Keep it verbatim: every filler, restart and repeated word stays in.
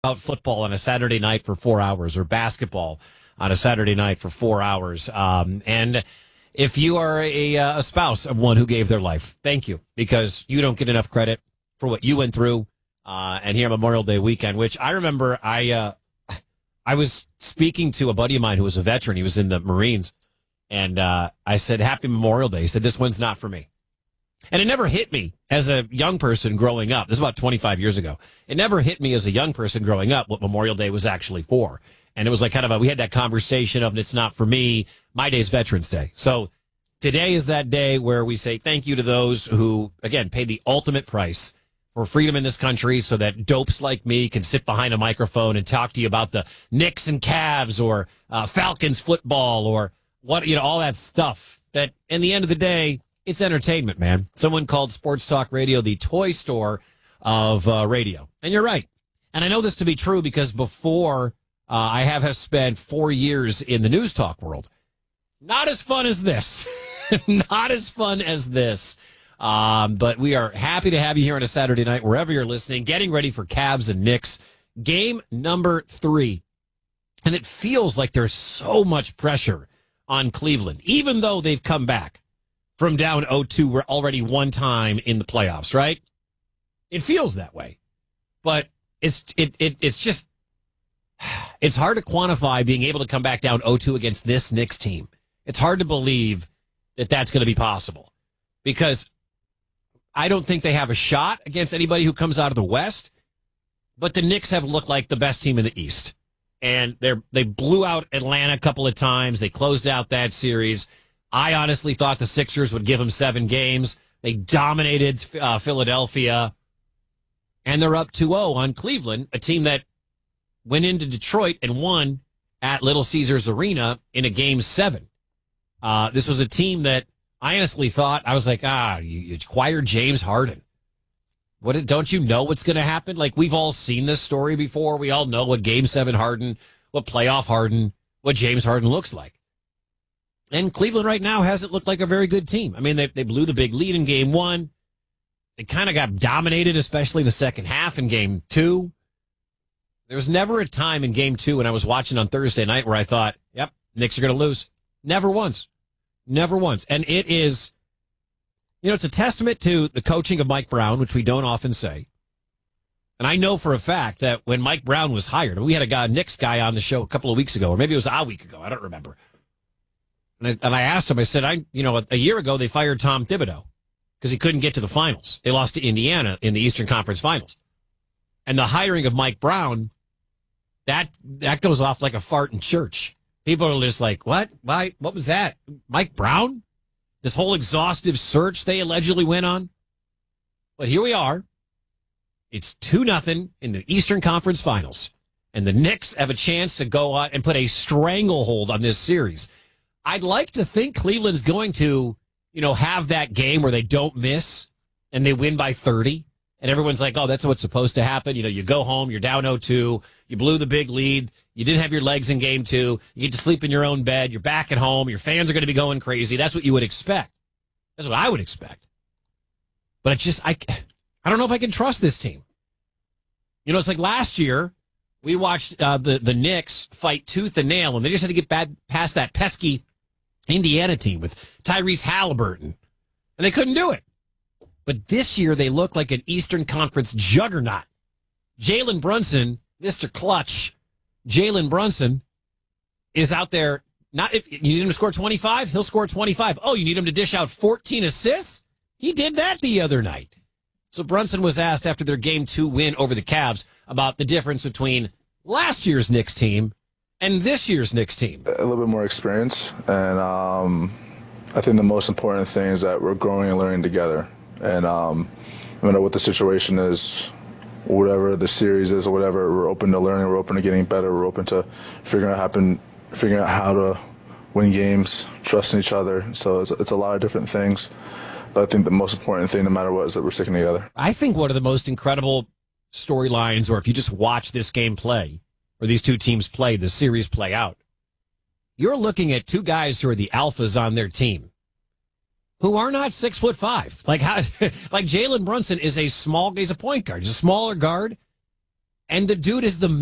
About football on a Saturday night for four hours or basketball on a Saturday night for four hours. Um, and if you are a, uh, a spouse of one who gave their life, thank you, because you don't get enough credit for what you went through. Uh, and here Memorial Day weekend, which I remember I, uh, I was speaking to a buddy of mine who was a veteran. He was in the Marines. And, uh, I said, Happy Memorial Day. He said, this one's not for me. And it never hit me as a young person growing up. This is about twenty-five years ago. It never hit me as a young person growing up what Memorial Day was actually for. And it was like kind of a, we had that conversation of it's not for me. My day's Veterans Day. So today is that day where we say thank you to those who, again, paid the ultimate price for freedom in this country so that dopes like me can sit behind a microphone and talk to you about the Knicks and Cavs or uh, Falcons football or what, you know, all that stuff that in the end of the day, it's entertainment, man. Someone called Sports Talk Radio the toy store of uh, radio. And you're right. And I know this to be true because before uh, I have, have spent four years in the news talk world. Not as fun as this. Not as fun as this. Um, but we are happy to have you here on a Saturday night, wherever you're listening, getting ready for Cavs and Knicks. Game number three. And it feels like there's so much pressure on Cleveland, even though they've come back from down oh two, we're already one time in the playoffs, right? It feels that way. But it's it, it it's just, it's hard to quantify being able to come back down oh two against this Knicks team. It's hard to believe that that's going to be possible because I don't think they have a shot against anybody who comes out of the West, but the Knicks have looked like the best team in the East. And they're they blew out Atlanta a couple of times. They closed out that series. I honestly thought the Sixers would give them seven games. They dominated uh, Philadelphia, and they're up two oh on Cleveland, a team that went into Detroit and won at Little Caesars Arena in a game seven. Uh, this was a team that I honestly thought, I was like, ah, you, you acquired James Harden. What? Don't you know what's going to happen? Like, we've all seen this story before. We all know what game seven Harden, what playoff Harden, what James Harden looks like. And Cleveland right now hasn't looked like a very good team. I mean, they they blew the big lead in game one. They kind of got dominated, especially the second half in game two. There was never a time in game two when I was watching on Thursday night where I thought, yep, Knicks are going to lose. Never once. Never once. And it is, you know, it's a testament to the coaching of Mike Brown, which we don't often say. And I know for a fact that when Mike Brown was hired, we had a guy, a Knicks guy on the show a couple of weeks ago, or maybe it was a week ago. I don't remember. And I, and I asked him, I said, I, you know, a, a year ago they fired Tom Thibodeau because he couldn't get to the finals. They lost to Indiana in the Eastern Conference Finals. And the hiring of Mike Brown, that that goes off like a fart in church. People are just like, what? Why? What was that? Mike Brown? This whole exhaustive search they allegedly went on? But here we are. It's two nothing in the Eastern Conference Finals. And the Knicks have a chance to go out and put a stranglehold on this series. I'd like to think Cleveland's going to, you know, have that game where they don't miss and they win by thirty. And everyone's like, oh, that's what's supposed to happen. You know, you go home, you're down oh two, you blew the big lead, you didn't have your legs in game two, you get to sleep in your own bed, you're back at home, your fans are going to be going crazy. That's what you would expect. That's what I would expect. But it's just, I, I don't know if I can trust this team. You know, it's like last year, we watched uh, the, the Knicks fight tooth and nail, and they just had to get bad past that pesky Indiana team with Tyrese Halliburton, and they couldn't do it. But this year, they look like an Eastern Conference juggernaut. Jalen Brunson, Mister Clutch, Jalen Brunson is out there. Not if you need him to score twenty-five, he'll score twenty-five. Oh, you need him to dish out fourteen assists? He did that the other night. So Brunson was asked after their game two win over the Cavs about the difference between last year's Knicks team and this year's Knicks team. A little bit more experience, and um, I think the most important thing is that we're growing and learning together. And um, no matter what the situation is, whatever the series is or whatever, we're open to learning, we're open to getting better, we're open to figuring out how, happen, figuring out how to win games, trusting each other. So it's, it's a lot of different things. But I think the most important thing, no matter what, is that we're sticking together. I think one of the most incredible storylines, or if you just watch this game play, or these two teams play, the series play out, you're looking at two guys who are the alphas on their team, who are not six foot five. Like how, like Jalen Brunson is a small, he's a point guard, he's a smaller guard, and the dude is the